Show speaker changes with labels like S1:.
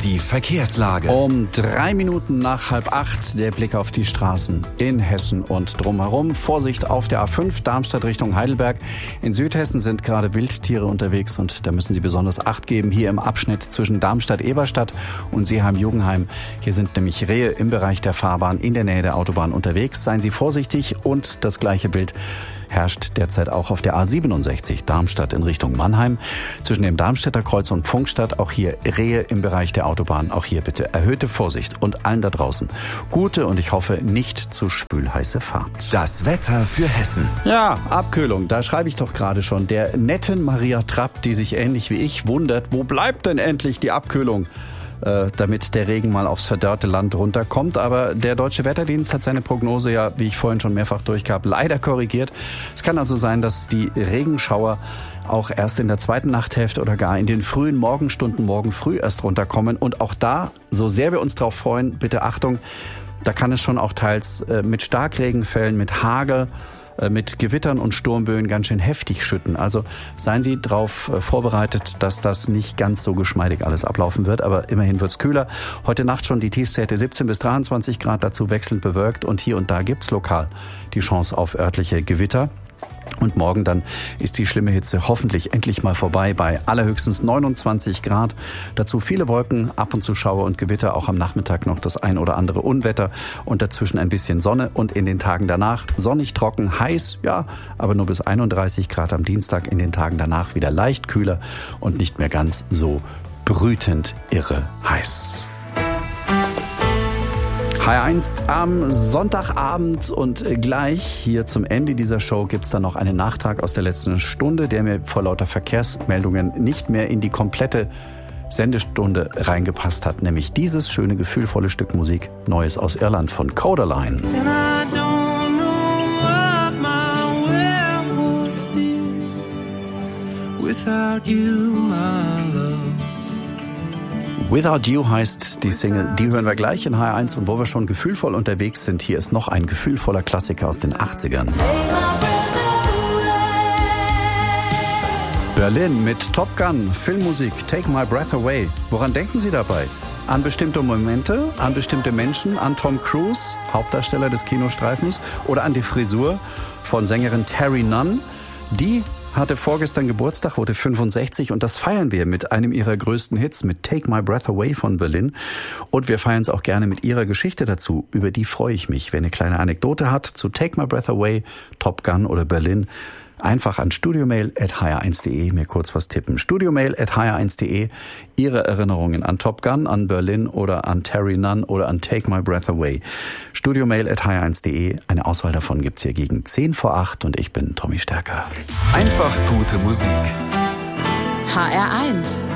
S1: Die Verkehrslage.
S2: Um 3 Minuten nach 7:30 der Blick auf die Straßen in Hessen und drumherum. Vorsicht auf der A5 Darmstadt Richtung Heidelberg. In Südhessen sind gerade Wildtiere unterwegs und da müssen Sie besonders Acht geben. Hier im Abschnitt zwischen Darmstadt-Eberstadt und Seeheim-Jugenheim. Hier sind nämlich Rehe im Bereich der Fahrbahn in der Nähe der Autobahn unterwegs. Seien Sie vorsichtig und das gleiche Bild herrscht derzeit auch auf der A67 Darmstadt in Richtung Mannheim. Zwischen dem Darmstädter Kreuz und Pfungstadt auch hier Rehe im Bereich der Autobahn. Auch hier bitte erhöhte Vorsicht und allen da draußen gute und ich hoffe nicht zu schwülheiße Fahrt.
S1: Das Wetter für Hessen.
S2: Ja, Abkühlung, da schreibe ich doch gerade schon. Der netten Maria Trapp, die sich ähnlich wie ich wundert, wo bleibt denn endlich die Abkühlung? Damit der Regen mal aufs verdörrte Land runterkommt. Aber der Deutsche Wetterdienst hat seine Prognose ja, wie ich vorhin schon mehrfach durchgab, leider korrigiert. Es kann also sein, dass die Regenschauer auch erst in der zweiten Nachthälfte oder gar in den frühen Morgenstunden morgen früh erst runterkommen. Und auch da, so sehr wir uns drauf freuen, bitte Achtung, da kann es schon auch teils mit Starkregenfällen, mit Hagel, mit Gewittern und Sturmböen ganz schön heftig schütten. Also seien Sie darauf vorbereitet, dass das nicht ganz so geschmeidig alles ablaufen wird. Aber immerhin wird's kühler. Heute Nacht schon die Tiefstwerte 17 bis 23 Grad, dazu wechselnd bewölkt. Und hier und da gibt's lokal die Chance auf örtliche Gewitter. Und morgen dann ist die schlimme Hitze hoffentlich endlich mal vorbei bei allerhöchstens 29 Grad. Dazu viele Wolken, ab und zu Schauer und Gewitter, auch am Nachmittag noch das ein oder andere Unwetter und dazwischen ein bisschen Sonne und in den Tagen danach sonnig, trocken, heiß, ja, aber nur bis 31 Grad am Dienstag, in den Tagen danach wieder leicht kühler und nicht mehr ganz so brütend irre heiß. HR1 am Sonntagabend und gleich hier zum Ende dieser Show gibt's dann noch einen Nachtrag aus der letzten Stunde, der mir vor lauter Verkehrsmeldungen nicht mehr in die komplette Sendestunde reingepasst hat, nämlich dieses schöne, gefühlvolle Stück Musik, Neues aus Irland von Codaline. Without You heißt die Single, die hören wir gleich in HR1 und wo wir schon gefühlvoll unterwegs sind, hier ist noch ein gefühlvoller Klassiker aus den 80ern. Berlin mit Top Gun, Filmmusik, Take My Breath Away. Woran denken Sie dabei? An bestimmte Momente, an bestimmte Menschen, an Tom Cruise, Hauptdarsteller des Kinostreifens, oder an die Frisur von Sängerin Terry Nunn? Die hatte vorgestern Geburtstag, wurde 65 und das feiern wir mit einem ihrer größten Hits, mit Take My Breath Away von Berlin. Und wir feiern es auch gerne mit ihrer Geschichte dazu. Über die freue ich mich. Wer eine kleine Anekdote hat zu Take My Breath Away, Top Gun oder Berlin, einfach an studiomail@hr1.de mir kurz was tippen. Studiomail@hr1.de, Ihre Erinnerungen an Top Gun, an Berlin oder an Terry Nunn oder an Take My Breath Away. Studiomail@hr1.de, eine Auswahl davon gibt's hier gegen 7:10 und ich bin Tommy Stärker.
S1: Einfach gute Musik.
S3: HR1